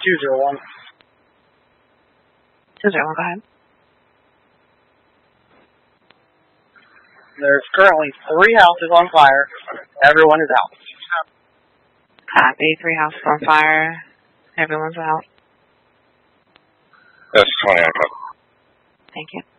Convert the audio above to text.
201. 201, go ahead. There's currently 3 houses on fire. Everyone is out. Copy. 3 houses on fire. Everyone's out. That's 20. Thank you.